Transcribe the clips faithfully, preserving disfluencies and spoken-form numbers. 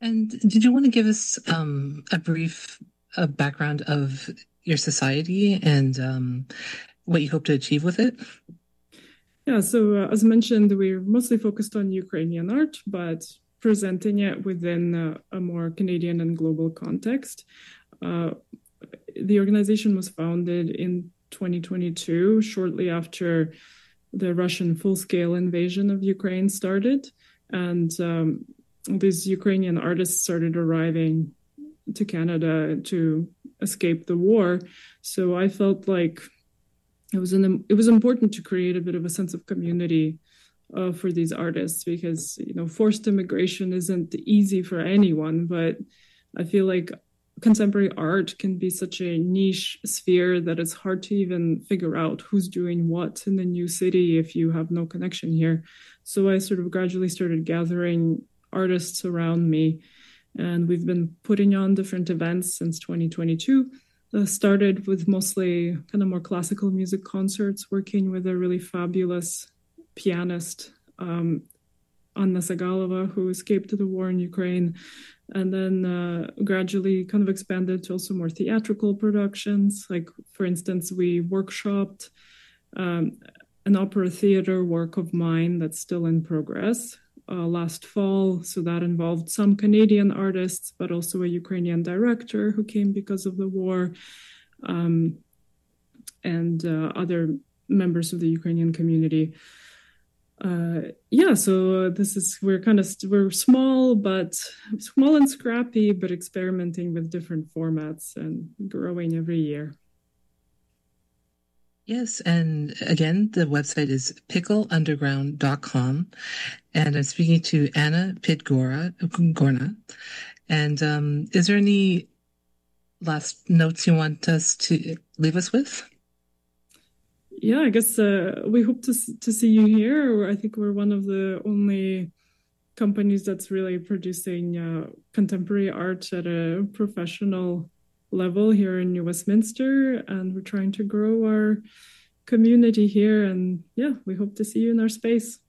And did you want to give us um, a brief uh, background of your society and um, what you hope to achieve with it? Yeah, so uh, as mentioned, we're mostly focused on Ukrainian art, but presenting it within uh, a more Canadian and global context. Uh, the organization was founded in twenty twenty-two, shortly after the Russian full scale invasion of Ukraine started. And um, these Ukrainian artists started arriving to Canada to escape the war. So I felt like it was an it was important to create a bit of a sense of community uh, for these artists, because you know forced immigration isn't easy for anyone, but I feel like contemporary art can be such a niche sphere that it's hard to even figure out who's doing what in the new city if you have no connection here. So I sort of gradually started gathering artists around me, and we've been putting on different events since twenty twenty-two. Uh, started with mostly kind of more classical music concerts, working with a really fabulous pianist, um, Anna Sagalova, who escaped the war in Ukraine, and then uh, gradually kind of expanded to also more theatrical productions. Like, for instance, we workshopped um, an opera theater work of mine that's still in progress uh, last fall. So that involved some Canadian artists, but also a Ukrainian director who came because of the war, um, and uh, other members of the Ukrainian community. Uh, yeah, so this is we're kind of we're small, but small and scrappy, but experimenting with different formats and growing every year. Yes, and again, the website is pickle underground dot com. And I'm speaking to Anna Pitgora, Gorna. And um, is there any last notes you want us to leave us with? Yeah, I guess uh, we hope to to see you here. I think we're one of the only companies that's really producing uh, contemporary art at a professional level here in New Westminster, and we're trying to grow our community here. And yeah, we hope to see you in our space.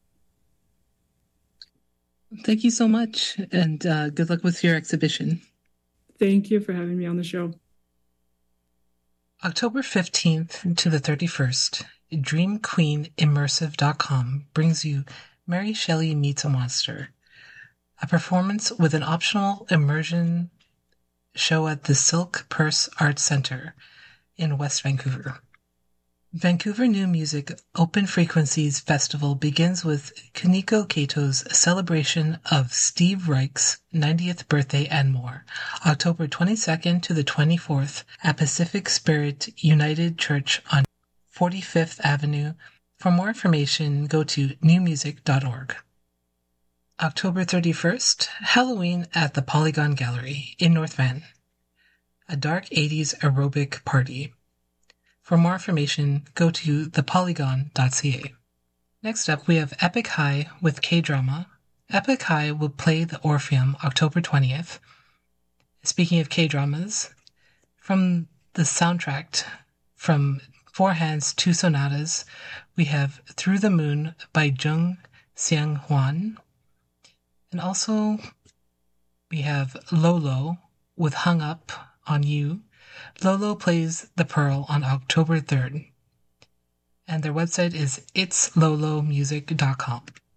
Thank you so much, and uh, good luck with your exhibition. Thank you for having me on the show. October fifteenth to the thirty-first, dream queen immersive dot com brings you Mary Shelley Meets a Monster, a performance with an optional immersion show at the Silk Purse Arts Centre in West Vancouver. Vancouver New Music Open Frequencies Festival begins with Kuniko Kato's celebration of Steve Reich's ninetieth birthday and more, October twenty-second to the twenty-fourth at Pacific Spirit United Church on forty-fifth Avenue. For more information, go to new music dot org. October thirty-first, Halloween at the Polygon Gallery in North Van, a dark eighties aerobic party. For more information, go to the polygon dot c a. Next up, we have Epic High with K-Drama. Epic High will play the Orpheum October twentieth. Speaking of K-Dramas, from the soundtrack from Four Hands, Two Sonatas, we have Through the Moon by Jung Seung Hwan. And also, we have Lolo with Hung Up on You. Lolo plays The Pearl on October third, and their website is its lolo music dot com.